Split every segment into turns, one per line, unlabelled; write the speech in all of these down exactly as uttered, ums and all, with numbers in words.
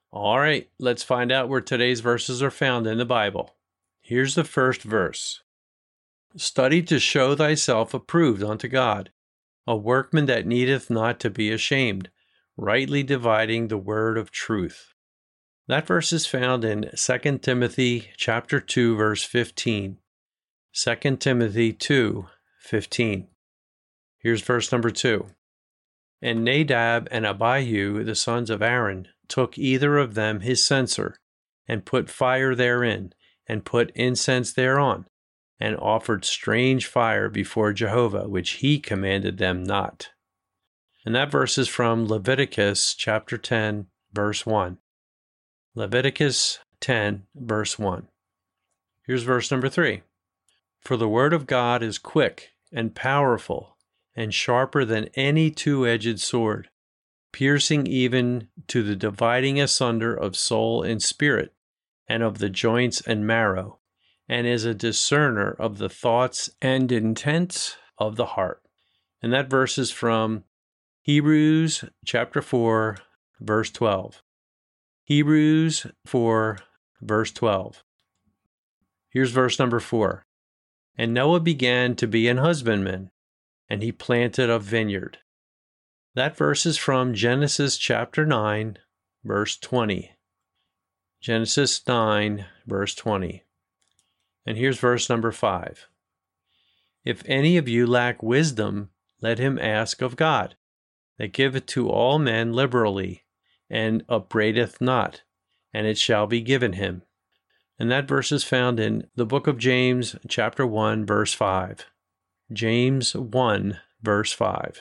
All right, let's find out where today's verses are found in the Bible. Here's the first verse. Study to show thyself approved unto God, a workman that needeth not to be ashamed, rightly dividing the word of truth. That verse is found in Second Timothy chapter two, verse fifteen. Second Timothy two, fifteen. Here's verse number two. And Nadab and Abihu, the sons of Aaron, took either of them his censer, and put fire therein, and put incense thereon, and offered strange fire before Jehovah, which he commanded them not. And that verse is from Leviticus chapter ten, verse one. Leviticus ten, verse one. Here's verse number three. For the word of God is quick and powerful, and sharper than any two-edged sword, piercing even to the dividing asunder of soul and spirit, and of the joints and marrow, and is a discerner of the thoughts and intents of the heart. And that verse is from Hebrews chapter four, verse twelve. Hebrews four, verse twelve. Here's verse number four. And Noah began to be an husbandman, and he planted a vineyard. That verse is from Genesis chapter nine, verse twenty. Genesis nine, verse twenty. And here's verse number five. If any of you lack wisdom, let him ask of God, that giveth to all men liberally, and upbraideth not, and it shall be given him. And that verse is found in the book of James, chapter one, verse five. James one, verse five.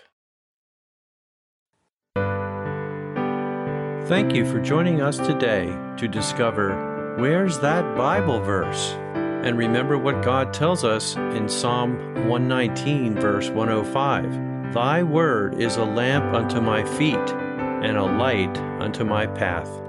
Thank you for joining us today to discover where's that Bible verse, and remember what God tells us in Psalm one nineteen, verse one oh five. Thy word is a lamp unto my feet, and a light unto my path.